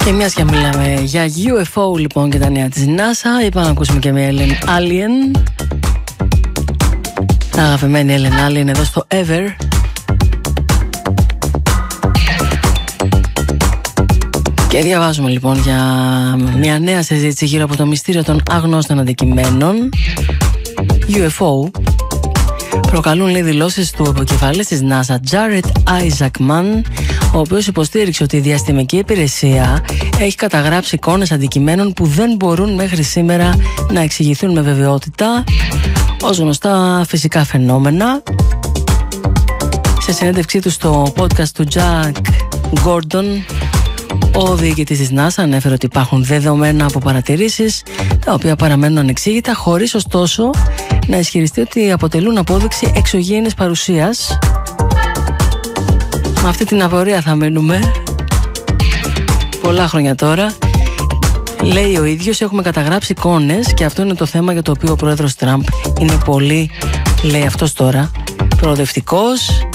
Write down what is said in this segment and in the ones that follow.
Και μιας και μιλάμε για UFO λοιπόν και τα νέα της NASA, είπα να ακούσουμε και μια Alien. Αγαπημένη Ellen Alien εδώ στο Ever. Και διαβάζουμε λοιπόν για μια νέα συζήτηση γύρω από το μυστήριο των αγνώστων αντικειμένων UFO. Προκαλούν λέει δηλώσεις του επικεφαλής της NASA Jared Isaacman, ο οποίος υποστήριξε ότι η διαστημική υπηρεσία έχει καταγράψει εικόνες αντικειμένων που δεν μπορούν μέχρι σήμερα να εξηγηθούν με βεβαιότητα ως γνωστά φυσικά φαινόμενα. Σε συνέντευξή του στο podcast του Jack Gordon, ο διοικητής της NASA ανέφερε ότι υπάρχουν δεδομένα από παρατηρήσεις τα οποία παραμένουν ανεξήγητα, χωρίς ωστόσο να ισχυριστεί ότι αποτελούν απόδειξη εξωγήινης παρουσίας. Με αυτή την απορία θα μείνουμε πολλά χρόνια τώρα. Λέει ο ίδιος, έχουμε καταγράψει εικόνες και αυτό είναι το θέμα για το οποίο ο πρόεδρος Τραμπ είναι πολύ, λέει αυτός τώρα, προοδευτικός.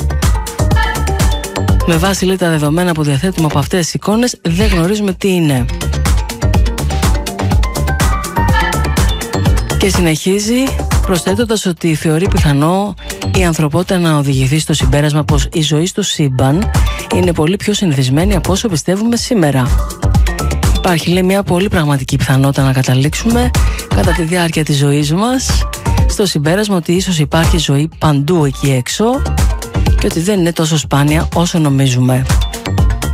Με βάση λέει τα δεδομένα που διαθέτουμε από αυτές τις εικόνες δεν γνωρίζουμε τι είναι. Και συνεχίζει προσθέτοντας ότι θεωρεί πιθανό η ανθρωπότητα να οδηγηθεί στο συμπέρασμα πως η ζωή στο σύμπαν είναι πολύ πιο συνηθισμένη από όσο πιστεύουμε σήμερα. Υπάρχει λέει μια πολύ πραγματική πιθανότητα να καταλήξουμε κατά τη διάρκεια της ζωής μας στο συμπέρασμα ότι ίσως υπάρχει ζωή παντού εκεί έξω και ότι δεν είναι τόσο σπάνια όσο νομίζουμε.